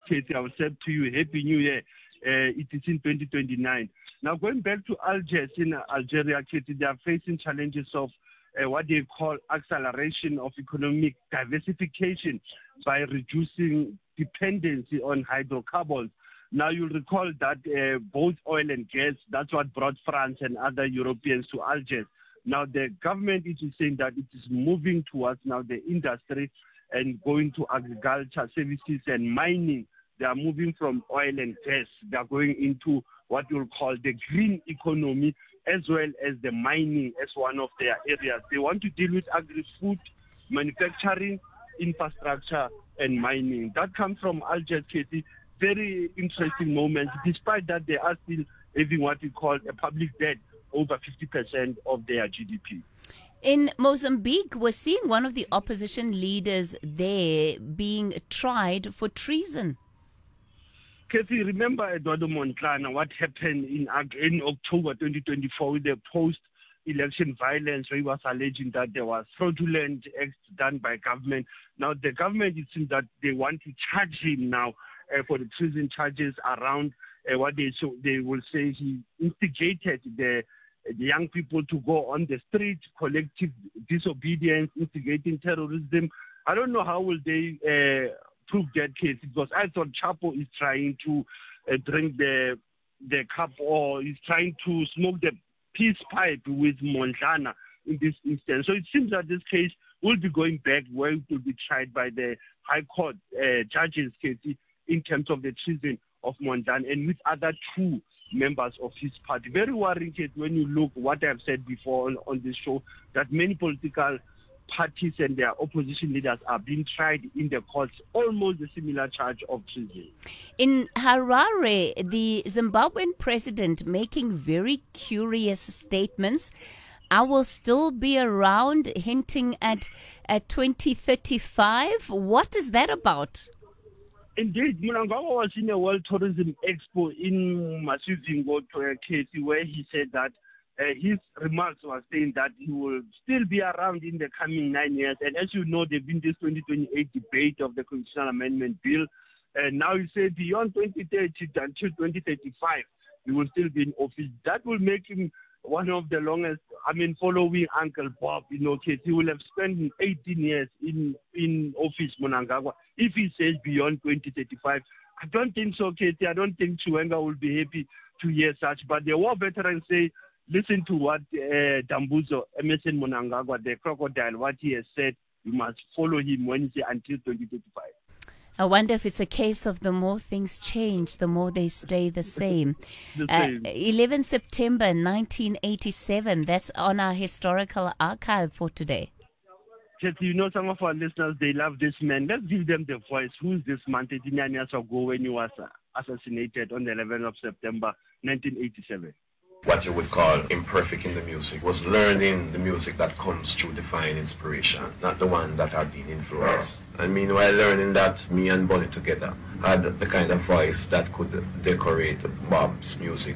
Katie, I will say to you, Happy New Year. It is in 2029. Now, going back to Algiers in Algeria, Katie, they are facing challenges of what they call acceleration of economic diversification by reducing dependency on hydrocarbons. Now, you'll recall that both oil and gas, that's what brought France and other Europeans to Algiers. Now, the government is saying that it is moving towards now the industry and going to agriculture services and mining. They are moving from oil and gas. They are going into what you'll call the green economy, as well as the mining as one of their areas. They want to deal with agri-food, manufacturing, infrastructure, and mining. That comes from Algiers, Katie. Very interesting moments, despite that they are still having what we call a public debt over 50% of their GDP. In Mozambique, we're seeing one of the opposition leaders there being tried for treason. Kathy, remember Eduardo Montlana, what happened in October 2024 with the post-election violence, where he was alleging that there was fraudulent acts done by government. Now, the government, it seems that they want to charge him now for the treason charges around what they will say he instigated the young people to go on the street, collective disobedience, instigating terrorism. I don't know how will they prove that case, because I thought Chapo is trying to drink the cup, or is trying to smoke the peace pipe with Montlana in this instance. So it seems that this case will be going back where it will be tried by the High Court judges, Katie, in terms of the treason of Montlana and with other two members of his party. Very worrying, Kate, when you look what I've said before on this show, that many political parties and their opposition leaders are being tried in the courts, almost a similar charge of treason. In Harare, the Zimbabwean president making very curious statements. I will still be around, hinting at 2035. What is that about? Indeed, Mnangagwa was in a World Tourism Expo in Masuzingo, Casey, where he said that his remarks were saying that he will still be around in the coming 9 years. And as you know, there's been this 2028 debate of the Constitutional Amendment Bill. And now he said beyond 2030 until 2035, he will still be in office. That will make him one of the longest, following Uncle Bob, Casey. He will have spent 18 years in office, Mnangagwa. If he says beyond 2035, I don't think so, Casey. I don't think Chiwenga will be happy to hear such. But the war veterans say, listen to what Dambuzo, Emmerson Mnangagwa, the crocodile, what he has said. You must follow him when he says until 2035. I wonder if it's a case of the more things change, the more they stay the same. 11 September 1987, that's on our historical archive for today. Jesse, some of our listeners, they love this man. Let's give them the voice. Who's this man 39 years ago when he was assassinated on the 11th of September 1987? What you would call imperfect in the music was learning the music that comes through divine inspiration, not the one that had been influenced. And meanwhile learning that, me and Bonnie together had the kind of voice that could decorate Bob's music.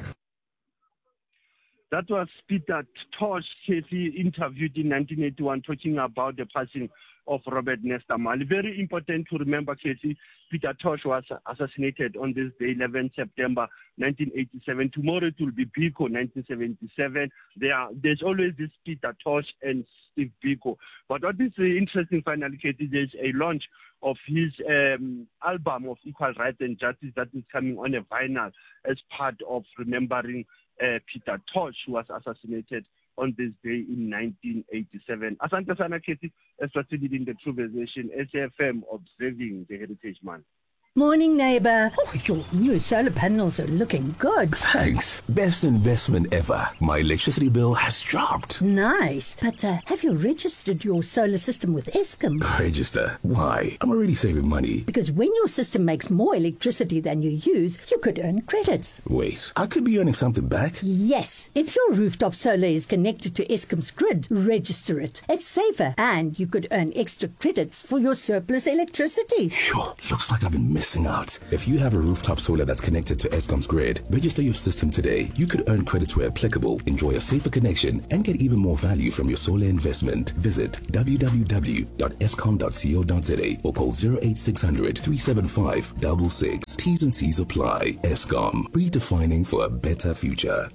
That was Peter Tosh, Casey, interviewed in 1981, talking about the passing of Robert Nesta Marley. Very important to remember, Casey, Peter Tosh was assassinated on this day, 11 September 1987. Tomorrow it will be Biko, 1977. There's always this Peter Tosh and Steve Biko. But what is interesting, finally, Casey, there's a launch of his album of Equal Rights and Justice that is coming on a vinyl as part of remembering Peter Tosh, who was assassinated on this day in 1987. Asante sana, Katie, as proceeded in the True Version, SAFM observing the Heritage Month. Morning, neighbour. Oh, your new solar panels are looking good. Thanks. Best investment ever. My electricity bill has dropped. Nice. But have you registered your solar system with Eskom? Register? Why? I'm already saving money. Because when your system makes more electricity than you use, you could earn credits. Wait, I could be earning something back? Yes. If your rooftop solar is connected to Eskom's grid, register it. It's safer, and you could earn extra credits for your surplus electricity. Sure. Looks like I've been missing missing out. If you have a rooftop solar that's connected to Eskom's grid, register your system today. You could earn credits where applicable, enjoy a safer connection, and get even more value from your solar investment. Visit www.eskom.co.za or call 08600 375 66. T's and C's apply. Eskom, redefining for a better future.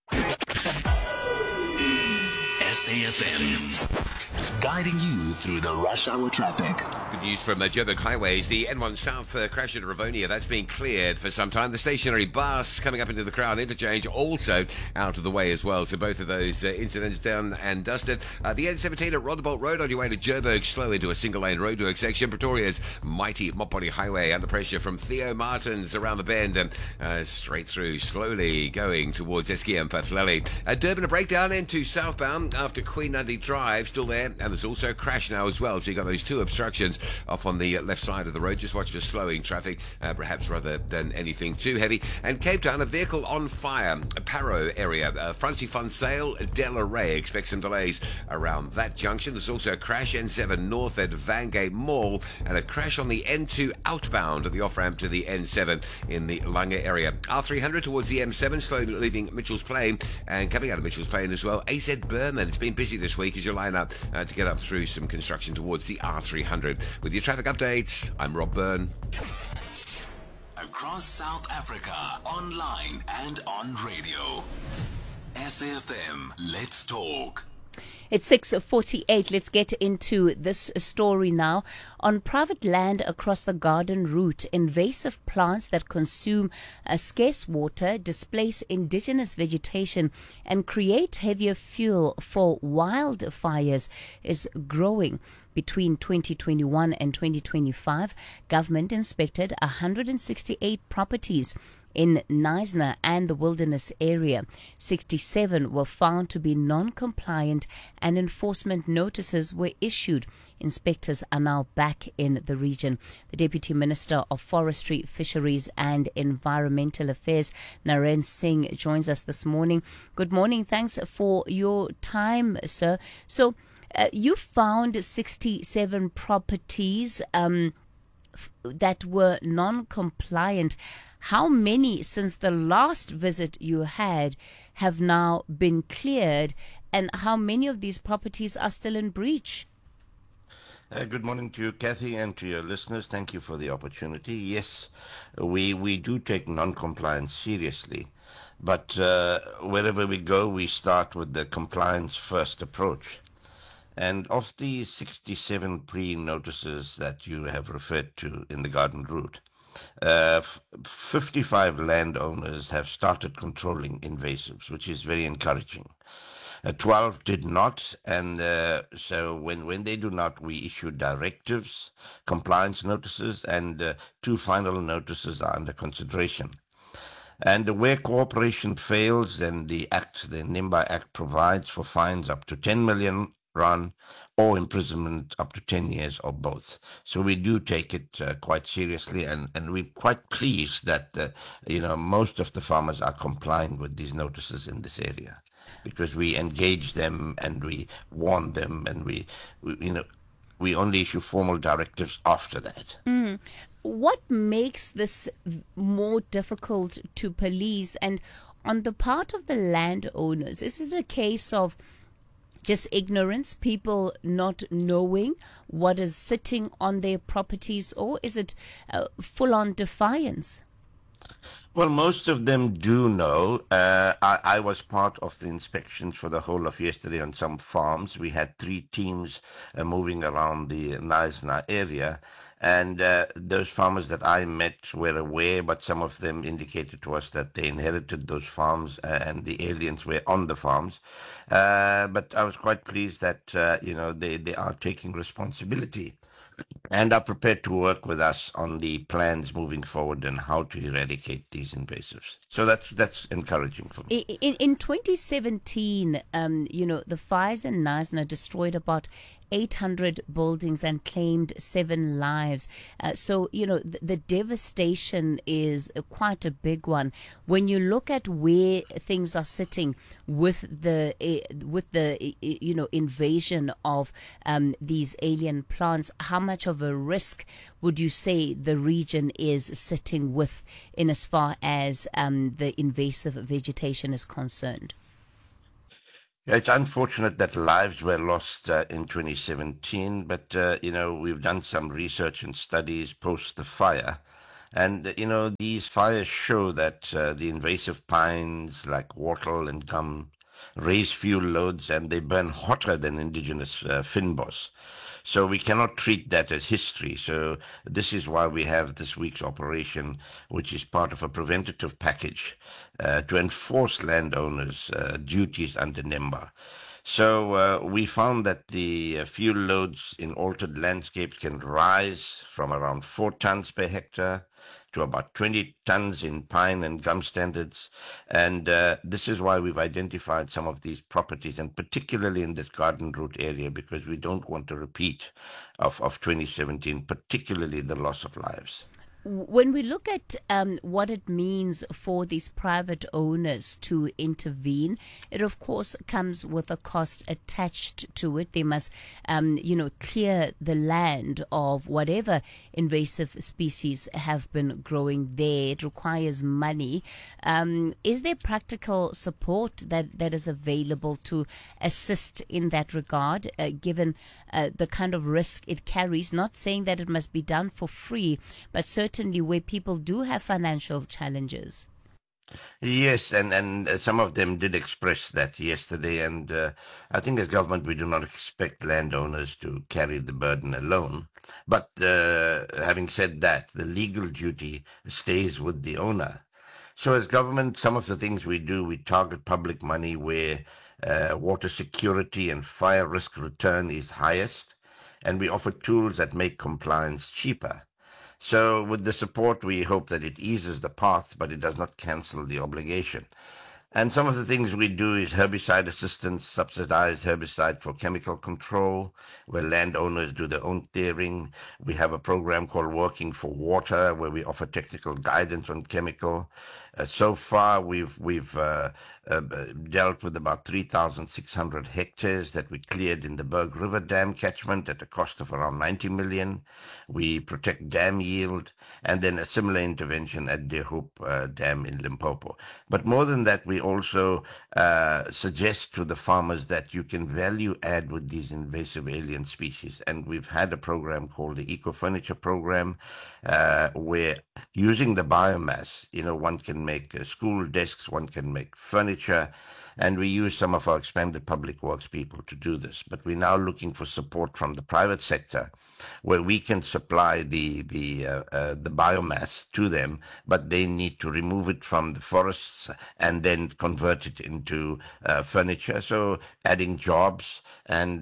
SAFM, guiding you through the rush hour traffic. Good news from Joburg Highways. The N1 South crash at Rivonia, that's been cleared for some time. The stationary bus coming up into the Crown Interchange also out of the way as well. So both of those incidents done and dusted. The N17 at Rondebolt Road on your way to Joburg, slow into a single-lane roadwork section. Pretoria's mighty Mopani Highway under pressure from Theo Martins around the bend and straight through, slowly going towards Eskia Pathleli. Durban, a breakdown into southbound after Queen Nandi Drive, still there, and there's also a crash now as well. So you've got those two obstructions off on the left side of the road. Just watch for slowing traffic, perhaps rather than anything too heavy. And Cape Town, a vehicle on fire, Parow area, Francie Fun Sale, Delaray. Expect some delays around that junction. There's also a crash N7 north at Vangay Mall and a crash on the N2 outbound at the off-ramp to the N7 in the Langa area. R300 towards the M7, slowly leaving Mitchell's Plain, and coming out of Mitchell's Plain as well, AZ Berman. It's been busy this week as you line up to get up through some construction towards the R300. With your traffic updates, I'm Rob Byrne. Across South Africa, online and on radio. SAFM, let's talk. It's 6:48. Let's get into this story now. On private land across the Garden Route, invasive plants that consume scarce water, displace indigenous vegetation, and create heavier fuel for wildfires is growing. Between 2021 and 2025, government inspected 168 properties in Knysna and the Wilderness area. 67 were found to be non-compliant and enforcement notices were issued. Inspectors are now back in the region. The Deputy Minister of Forestry, Fisheries and Environmental Affairs, Naren Singh, joins us this morning. Good morning. Thanks for your time, sir. So, you found 67 properties that were non-compliant. How many since the last visit you had have now been cleared, and how many of these properties are still in breach? Good morning to you, Kathy, and to your listeners. Thank you for the opportunity. Yes, we do take non-compliance seriously, but wherever we go, we start with the compliance first approach. And of the 67 pre-notices that you have referred to in the Garden Route, 55 landowners have started controlling invasives, which is very encouraging. 12 did not, and so when they do not, we issue directives, compliance notices, and 2 final notices are under consideration. And where cooperation fails, then the NIMBA Act provides for fines up to 10 million rand or imprisonment up to 10 years or both. So we do take it quite seriously, and we're quite pleased that most of the farmers are complying with these notices in this area, because we engage them and we warn them, and we only issue formal directives after that. What makes this more difficult to police? And on the part of the landowners, is it a case of just ignorance, people not knowing what is sitting on their properties, or is it full-on defiance? Well, most of them do know. I was part of the inspections for the whole of yesterday on some farms. We had 3 teams moving around the Knysna area. And those farmers that I met were aware, but some of them indicated to us that they inherited those farms and the aliens were on the farms. But I was quite pleased that, they are taking responsibility and are prepared to work with us on the plans moving forward and how to eradicate these invasives. So that's encouraging for me. In 2017, the fires in Knysna destroyed about 800 buildings and claimed 7 lives. So, the devastation is quite a big one. When you look at where things are sitting with the invasion of these alien plants, how much of a risk would you say the region is sitting with in as far as the invasive vegetation is concerned? It's unfortunate that lives were lost in 2017, but, we've done some research and studies post the fire. And, these fires show that the invasive pines like wattle and gum raise fuel loads and they burn hotter than indigenous fynbos. So we cannot treat that as history. So this is why we have this week's operation, which is part of a preventative package to enforce landowners' duties under NEMBA. So we found that the fuel loads in altered landscapes can rise from around 4 tons per hectare to about 20 tons in pine and gum standards. And this is why we've identified some of these properties, and particularly in this Garden Route area, because we don't want a repeat of 2017, particularly the loss of lives. When we look at what it means for these private owners to intervene, it of course comes with a cost attached to it. They must, clear the land of whatever invasive species have been growing there. It requires money. Is there practical support that is available to assist in that regard, given the kind of risk it carries? Not saying that it must be done for free, but certainly where people do have financial challenges. Yes, and some of them did express that yesterday, and I think as government we do not expect landowners to carry the burden alone. But having said that, the legal duty stays with the owner. So as government, some of the things we do, we target public money where water security and fire risk return is highest, and we offer tools that make compliance cheaper. So with the support, we hope that it eases the path, but it does not cancel the obligation. And some of the things we do is herbicide assistance, subsidized herbicide for chemical control, where landowners do their own clearing. We have a program called Working for Water, where we offer technical guidance on chemical. So far, we've dealt with about 3,600 hectares that we cleared in the Berg River Dam catchment at a cost of around 90 million. We protect dam yield, and then a similar intervention at De Hoop Dam in Limpopo. But more than that, we also suggest to the farmers that you can value add with these invasive alien species. And we've had a program called the Eco Furniture Program, where using the biomass, one can make school desks, one can make furniture, and we use some of our expanded public works people to do this. But we're now looking for support from the private sector, where we can supply the biomass to them, but they need to remove it from the forests and then convert it into furniture. So adding jobs and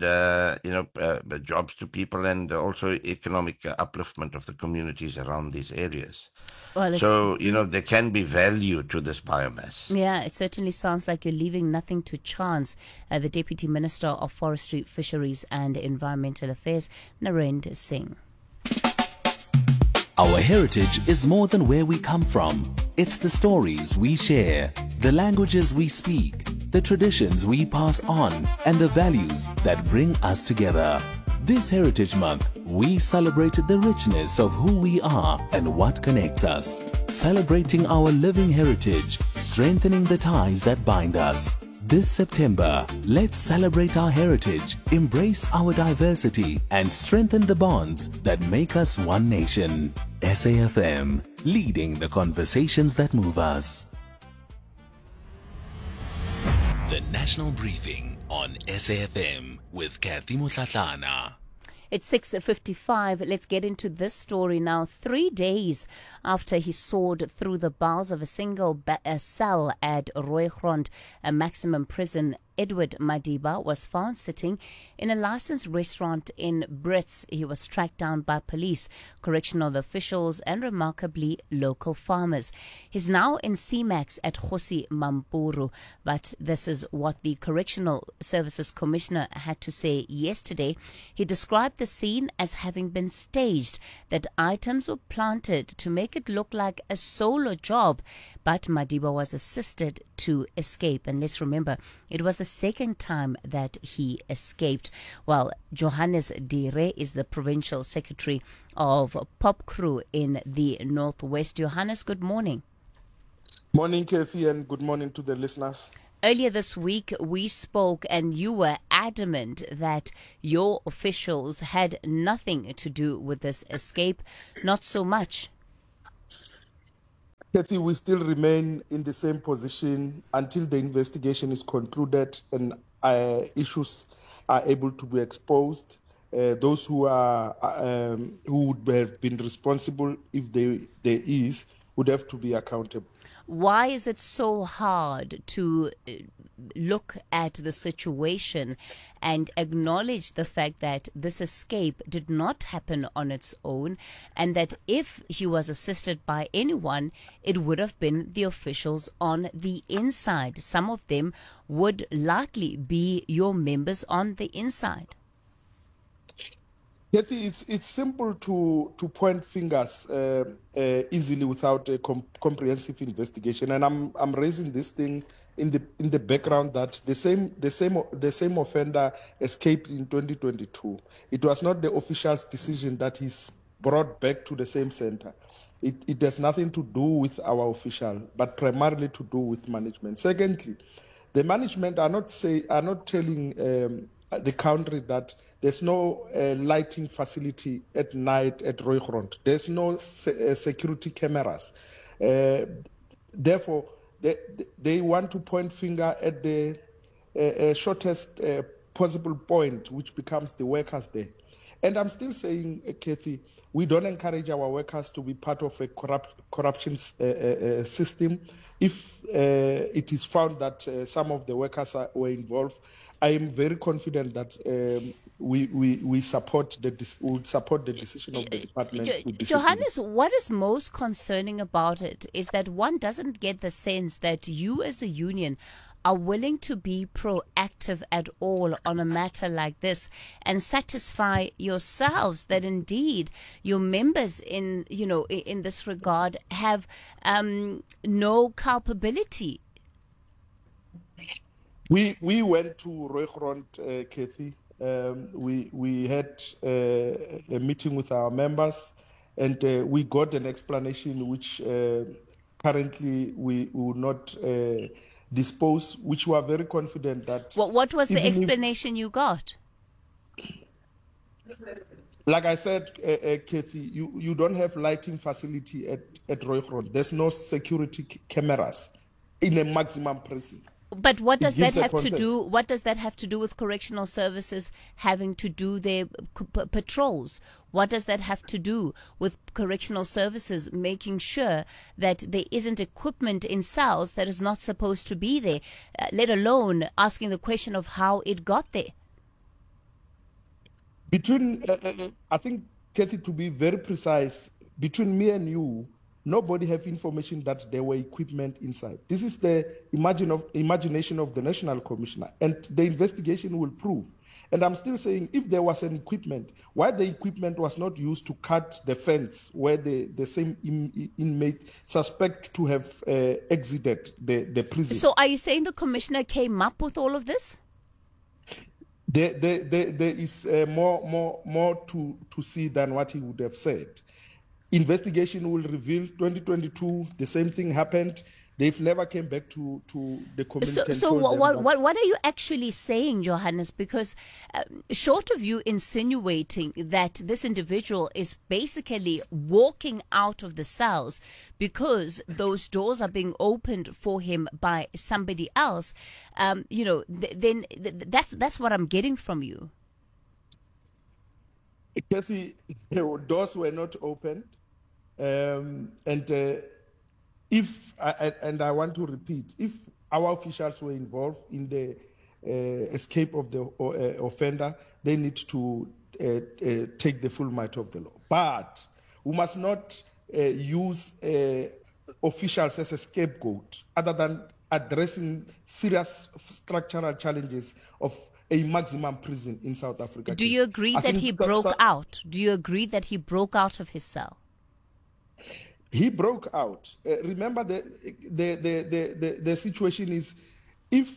jobs to people, and also economic upliftment of the communities around these areas. Well, so, there can be value to this biomass. Yeah, it certainly sounds like you're leaving nothing to chance. The Deputy Minister of Forestry, Fisheries and Environmental Affairs, Narendra Singh. Our heritage is more than where we come from. It's the stories we share, the languages we speak, the traditions we pass on, and the values that bring us together. This Heritage Month, we celebrated the richness of who we are and what connects us. Celebrating our living heritage, strengthening the ties that bind us. This September, let's celebrate our heritage, embrace our diversity, and strengthen the bonds that make us one nation. SAFM, leading the conversations that move us. The National Briefing on SAFM with Kathy Mutlatlana. It's 6:55. Let's get into this story now. 3 days after he soared through the bars of a single cell at Rooigrond, a maximum prison Edward Madiba was found sitting in a licensed restaurant in Brits. He was tracked down by police, correctional officials, and remarkably local farmers. He's now in CMAX at Kgosi Mampuru, but this is what the Correctional Services Commissioner had to say yesterday. He described the scene as having been staged, that items were planted to make it look like a solo job, but Madiba was assisted to escape. And let's remember, it was the second time that he escaped. Well, Johannes Dire is the Provincial Secretary of Pop Crew in the Northwest. Johannes, good morning. Morning, Kathy, and good morning to the listeners. Earlier this week, we spoke and you were adamant that your officials had nothing to do with this escape. Not so much. Kathy, we still remain in the same position until the investigation is concluded and issues are able to be exposed. Those who would have been responsible, if there is, would have to be accountable. Why is it so hard to look at the situation and acknowledge the fact that this escape did not happen on its own, and that if he was assisted by anyone, it would have been the officials on the inside? Some of them would likely be your members on the inside. Kathy, it's simple to point fingers easily without a comprehensive investigation, and I'm raising this thing in the background that the same offender escaped in 2022. It was not the official's decision that he's brought back to the same center. It has nothing to do with our official, but primarily to do with management. Secondly, the management are not telling the country that there's no lighting facility at night at Rooigrond. There's no security cameras. Therefore, they want to point finger at the shortest possible point, which becomes the workers there. And I'm still saying, Kathy, we don't encourage our workers to be part of a corruption system. If it is found that some of the workers were involved, I am very confident that we would support the decision of the department. Johannes, what is most concerning about it is that one doesn't get the sense that you as a union are willing to be proactive at all on a matter like this and satisfy yourselves that indeed your members in this regard have no culpability. We went to Rooigrond, Kathy. We had a meeting with our members, and we got an explanation which currently we will not dispose, which we are very confident that... What was the explanation you got? Like I said, Kathy, you don't have lighting facility at Rooigrond. There's no security cameras in a maximum precinct. But what does that have to do? What does that have to do with correctional services having to do their patrols? What does that have to do with correctional services making sure that there isn't equipment in cells that is not supposed to be there, let alone asking the question of how it got there? Between, I think, Kathy, to be very precise, between me and you, nobody have information that there were equipment inside. This is the imagination of the National Commissioner, and the investigation will prove. And I'm still saying, if there was an equipment, why the equipment was not used to cut the fence where the same inmate suspect to have exited the prison. So are you saying the Commissioner came up with all of this? There is more to see than what he would have said. Investigation will reveal 2022, the same thing happened. They've never came back to the community. So what are you actually saying, Johannes? Because short of you insinuating that this individual is basically walking out of the cells because those doors are being opened for him by somebody else, then that's what I'm getting from you. Kathy, doors were not opened. If I want to repeat, if our officials were involved in the escape of the offender, they need to take the full might of the law. But we must not use officials as a scapegoat, other than addressing serious structural challenges of a maximum prison in South Africa. Do you agree that he broke out? Do you agree that he broke out of his cell? He broke out. Remember, the situation is, if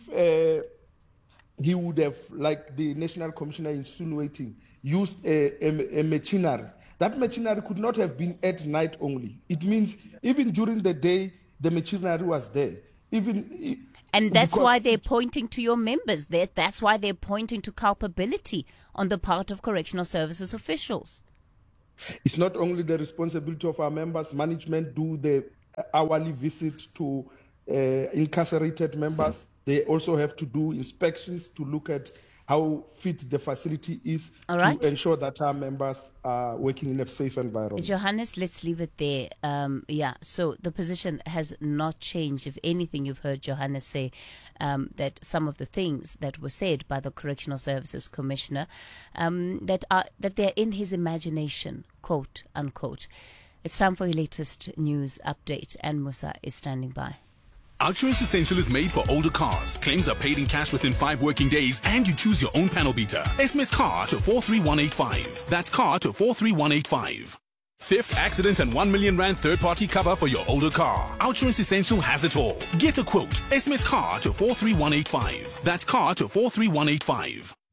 he would have, like the National Commissioner insinuating, used a machinery, that machinery could not have been at night only. It means even during the day, the machinery was there. And that's why they're pointing to your members. That's why they're pointing to culpability on the part of correctional services officials. It's not only the responsibility of our members. Management do the hourly visit to incarcerated members. They also have to do inspections to look at how fit the facility is to ensure that our members are working in a safe environment. Johannes, let's leave it there. So the position has not changed. If anything, you've heard Johannes say that some of the things that were said by the Correctional Services Commissioner, that they're in his imagination, quote unquote. It's time for your latest news update, and Musa is standing by. Outsurance Essential is made for older cars. Claims are paid in cash within 5 working days, and you choose your own panel beater. SMS CAR to 43185. That's CAR to 43185. Theft, accident, and 1 million rand third-party cover for your older car. Outsurance Essential has it all. Get a quote. SMS CAR to 43185. That's CAR to 43185.